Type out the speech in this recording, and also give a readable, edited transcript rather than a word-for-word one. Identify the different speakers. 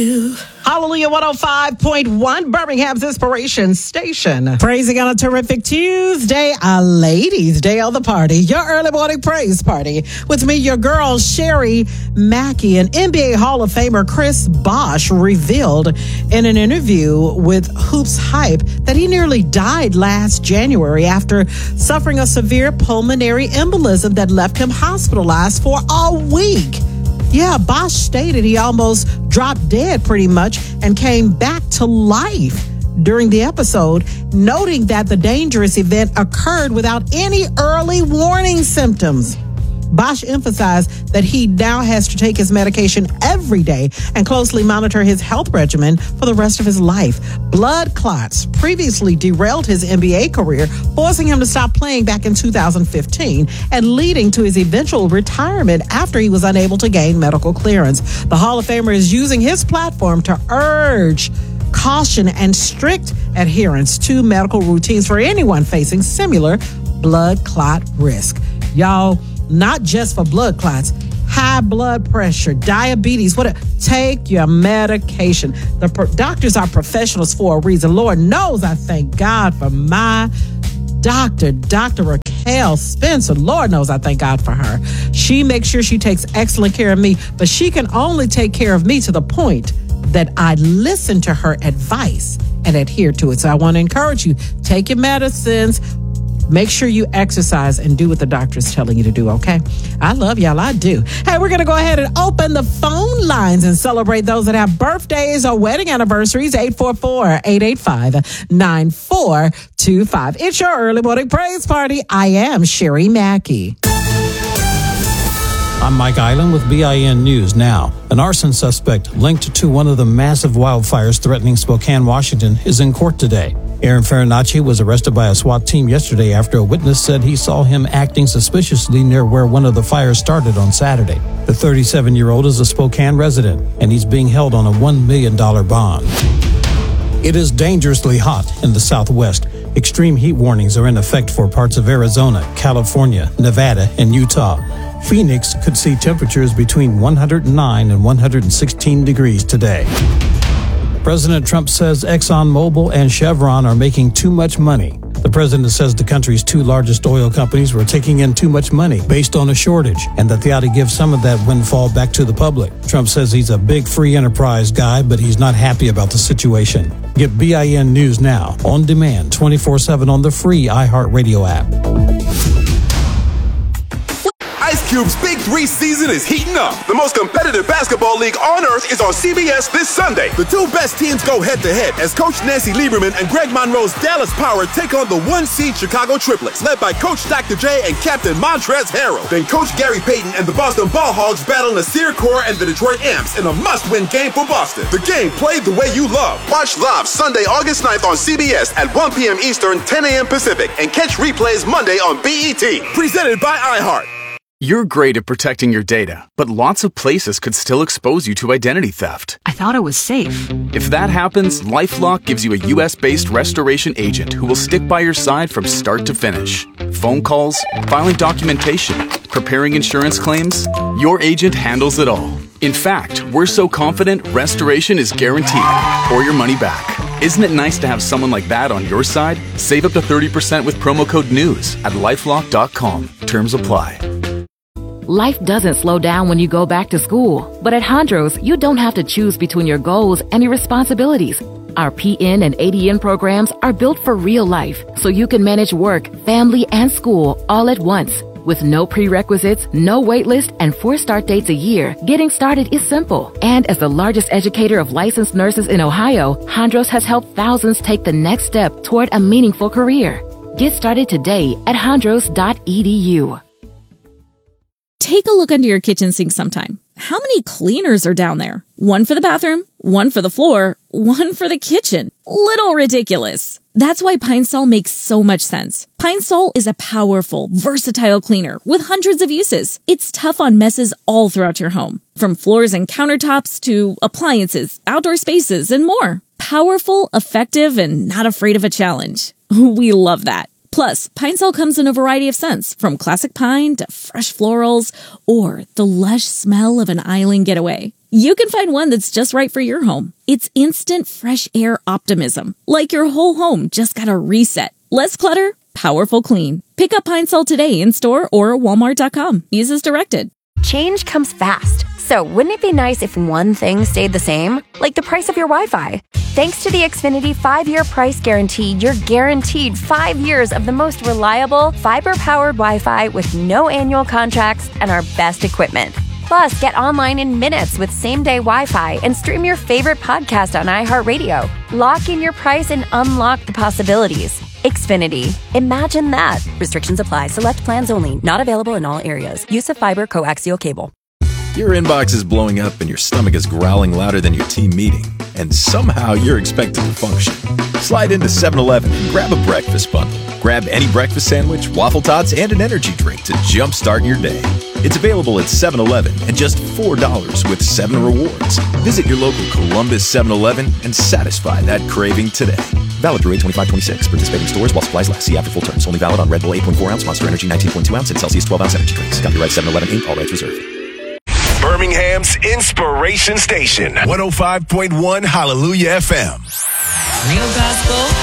Speaker 1: Hallelujah 105.1, Birmingham's Inspiration Station. Praising on a terrific Tuesday, a ladies' day of the party, your early morning praise party. With me, your girl, Sherry Mackey, and NBA Hall of Famer Chris Bosh revealed in an interview with Hoops Hype that he nearly died last January after suffering a severe pulmonary embolism that left him hospitalized for a week. Yeah, Bosh stated he almost dropped dead pretty much and came back to life during the episode, noting that the dangerous event occurred without any early warning symptoms. Bosh emphasized that he now has to take his medication every day and closely monitor his health regimen for the rest of his life. Blood clots previously derailed his NBA career, forcing him to stop playing back in 2015 and leading to his eventual retirement after he was unable to gain medical clearance. The Hall of Famer is using his platform to urge caution and strict adherence to medical routines for anyone facing similar blood clot risk. Y'all, not just for blood clots, high blood pressure, diabetes, take your medication. The doctors are professionals for a reason. Lord knows I thank God for my doctor, Dr. Raquel Spencer. Lord knows I thank God for her. She makes sure she takes excellent care of me, but she can only take care of me to the point that I listen to her advice and adhere to it. So I want to encourage you, take your medicines. Make sure you exercise and do what the doctor is telling you to do, okay? I love y'all. I do. Hey, we're going to go ahead and open the phone lines and celebrate those that have birthdays or wedding anniversaries. 844-885-9425. It's your early morning praise party. I am Sherry Mackey.
Speaker 2: I'm Mike Island with BIN News Now. An arson suspect linked to one of the massive wildfires threatening Spokane, Washington, is in court today. Aaron Farinacci was arrested by a SWAT team yesterday after a witness said he saw him acting suspiciously near where one of the fires started on Saturday. The 37-year-old is a Spokane resident, and he's being held on a $1 million bond. It is dangerously hot in the Southwest. Extreme heat warnings are in effect for parts of Arizona, California, Nevada, and Utah. Phoenix could see temperatures between 109 and 116 degrees today. President Trump says ExxonMobil and Chevron are making too much money. The president says the country's two largest oil companies were taking in too much money based on a shortage and that they ought to give some of that windfall back to the public. Trump says he's a big free enterprise guy, but he's not happy about the situation. Get BIN News Now on demand 24/7 on the free iHeartRadio app.
Speaker 3: Ice Cube's Big 3 season is heating up. The most competitive basketball league on earth is on CBS this Sunday. The two best teams go head-to-head as Coach Nancy Lieberman and Greg Monroe's Dallas Power take on the one-seed Chicago Triplets, led by Coach Dr. J and Captain Montrezl Harrell. Then Coach Gary Payton and the Boston Ball Hogs battle Nasir Kaur and the Detroit Amps in a must-win game for Boston. The game played the way you love. Watch live Sunday, August 9th on CBS at 1 p.m. Eastern, 10 a.m. Pacific, and catch replays Monday on BET. Presented by iHeart.
Speaker 4: You're great at protecting your data, but lots of places could still expose you to identity theft.
Speaker 5: I thought it was safe.
Speaker 4: If that happens, LifeLock gives you a U.S.-based restoration agent who will stick by your side from start to finish. Phone calls, filing documentation, preparing insurance claims, your agent handles it all. In fact, we're so confident restoration is guaranteed or your money back. Isn't it nice to have someone like that on your side? Save up to 30% with promo code NEWS at LifeLock.com. Terms apply.
Speaker 5: Life doesn't slow down when you go back to school. But at Hondros, you don't have to choose between your goals and your responsibilities. Our PN and ADN programs are built for real life, so you can manage work, family, and school all at once. With no prerequisites, no wait list, and 4 start dates a year, getting started is simple. And as the largest educator of licensed nurses in Ohio, Hondros has helped thousands take the next step toward a meaningful career. Get started today at hondros.edu.
Speaker 6: Take a look under your kitchen sink sometime. How many cleaners are down there? One for the bathroom, one for the floor, one for the kitchen. Little ridiculous. That's why Pine Sol makes so much sense. Pine Sol is a powerful, versatile cleaner with hundreds of uses. It's tough on messes all throughout your home, from floors and countertops to appliances, outdoor spaces, and more. Powerful, effective, and not afraid of a challenge. We love that. Plus, Pine Sol comes in a variety of scents, from classic pine to fresh florals or the lush smell of an island getaway. you can find one that's just right for your home. It's instant fresh air optimism, like your whole home just got a reset. Less clutter, powerful clean. Pick up Pine Sol today in-store or Walmart.com. Use as directed.
Speaker 7: Change comes fast. So wouldn't it be nice if one thing stayed the same? Like the price of your Wi-Fi. Thanks to the Xfinity 5-year price guarantee, you're guaranteed 5 years of the most reliable, fiber-powered Wi-Fi with no annual contracts and our best equipment. Plus, get online in minutes with same-day Wi-Fi and stream your favorite podcast on iHeartRadio. Lock in your price and unlock the possibilities. Xfinity. Imagine that. Restrictions apply. Select plans only. Not available in all areas. Use of fiber coaxial cable.
Speaker 8: Your inbox is blowing up and your stomach is growling louder than your team meeting. And somehow you're expected to function. Slide into 7-Eleven and grab a breakfast bundle. Grab any breakfast sandwich, waffle tots, and an energy drink to jumpstart your day. It's available at 7-Eleven at just $4 with 7 rewards. Visit your local Columbus 7-Eleven and satisfy that craving today. Valid through 8/25/26. Participating stores while supplies last. See after full terms. Only valid on Red Bull 8.4 ounce, Monster Energy 19.2 ounce, and Celsius 12 ounce energy drinks. Copyright 7-Eleven Inc. All rights reserved.
Speaker 9: Birmingham's Inspiration Station. 105.1 Hallelujah FM.
Speaker 10: Real gospel.